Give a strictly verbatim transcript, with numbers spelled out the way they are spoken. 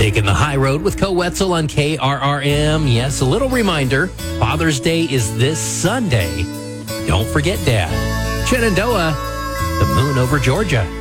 Taking the high road with Co Wetzel on K R R M. Yes, a little reminder, Father's Day is this Sunday. Don't forget Dad. Shenandoah, the moon over Georgia.